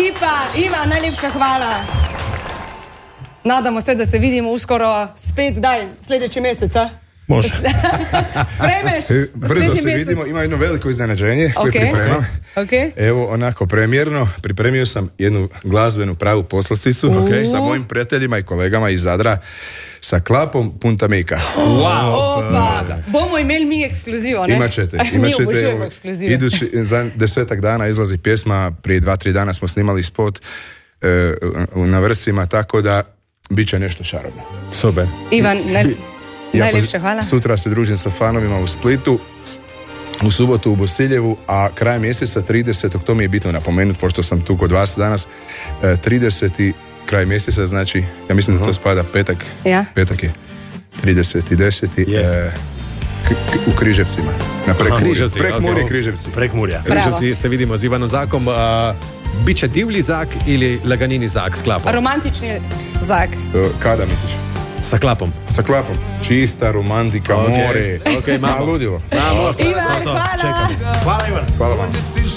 ekipa, Ivan, najlepša hvala. Nadamo se, da se vidimo uskoro spet, daj, sljedeći mjesec, a? Može. Spremeš? Brzo se vidimo, ima jedno veliko iznenađenje koje pripremam. Okay. Evo, onako premjerno, pripremio sam jednu glazbenu pravu poslasticu sa mojim prijateljima i kolegama iz Zadra sa klapom Punta Mika. Bomo imeli mi ekskluzivo, ne? Imat ćete. Idući, za 10 dana izlazi pjesma, prije 2-3 dana smo snimali spot na vrsima, tako da bit će nešto čarobno. Super. Ivan, najljepša hvala. Sutra se družim sa fanovima u Splitu, u subotu u Bosiljevu, a kraj mjeseca 30. to mi je bitno napomenuti, pošto sam tu kod vas danas, 30. kraj mjeseca, znači, ja mislim da to spada petak. Ja. Petak je 30.10. U Križevcima. Na Prekmurje, Križevci. Križevci se vidimo z Ivanom Zakom. Biće divlji zak ili laganini zak s klapom? Romantični zak. Kada misliš? Sa klapom. Sa klapom. Čista romantika, more. Malo. Ludilo. Ivan, hvala. Hvala Ivan. Hvala vam.